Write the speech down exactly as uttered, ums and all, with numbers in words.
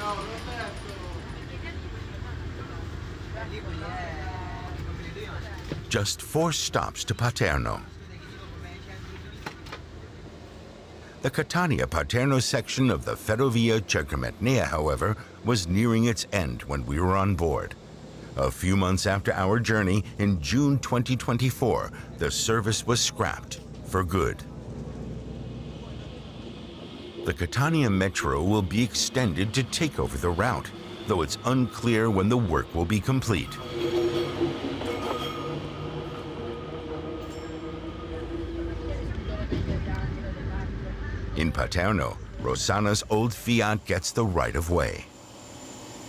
Just four stops to Paterno. The Catania-Paterno section of the Ferrovia Cercometnea, however, was nearing its end when we were on board. A few months after our journey, in June twenty twenty-four, the service was scrapped for good. The Catania Metro will be extended to take over the route, though it's unclear when the work will be complete. In Paterno, Rossana's old Fiat gets the right of way.